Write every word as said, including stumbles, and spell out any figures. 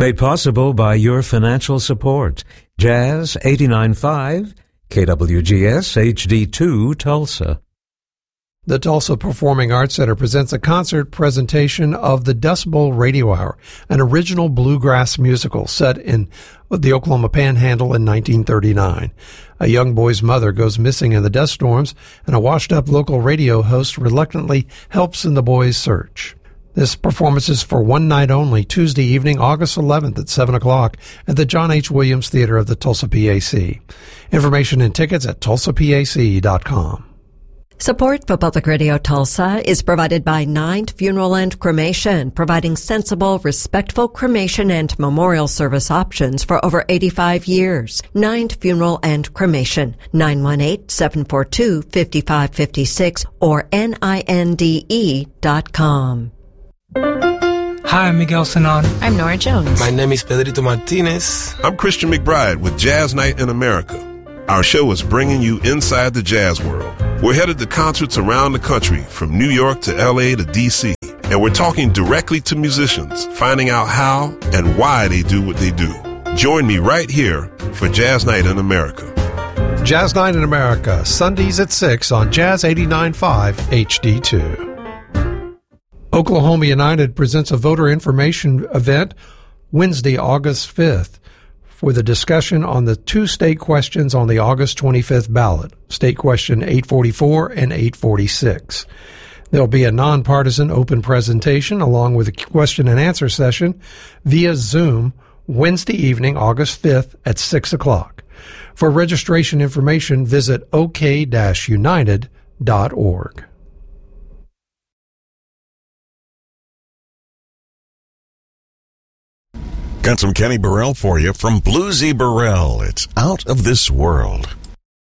Made possible by your financial support. Jazz eighty-nine point five, K W G S H D two, Tulsa. The Tulsa Performing Arts Center presents a concert presentation of the Dust Bowl Radio Hour, an original bluegrass musical set in the Oklahoma Panhandle in nineteen thirty-nine. A young boy's mother goes missing in the dust storms, and a washed-up local radio host reluctantly helps in the boy's search. This performance is for one night only, Tuesday evening, August eleventh at seven o'clock at the John H. Williams Theater of the Tulsa P A C. Information and tickets at tulsa p a c dot com. Support for Public Radio Tulsa is provided by Nine Funeral and Cremation, providing sensible, respectful cremation and memorial service options for over eighty-five years. Nine Funeral and Cremation, nine one eight, seven four two, five five five six or N I N D E dot com. Hi, I'm Miguel Sanon. I'm Nora Jones. My name is Pedrito Martinez. I'm Christian McBride with Jazz Night in America. Our show is bringing you inside the jazz world. We're headed to concerts around the country, from New York to L A to D C, and we're talking directly to musicians, finding out how and why they do what they do. Join me right here for Jazz Night in America. Jazz Night in America, Sundays at six on Jazz eighty-nine point five H D two. Oklahoma United presents a voter information event Wednesday, August fifth, with a discussion on the two state questions on the August twenty-fifth ballot, State Question eight forty-four and eight forty-six. There'll be a nonpartisan open presentation along with a question and answer session via Zoom Wednesday evening, August fifth at six o'clock. For registration information, visit o k dash united dot org. Got some Kenny Burrell for you from Bluesy Burrell. It's Out of This World.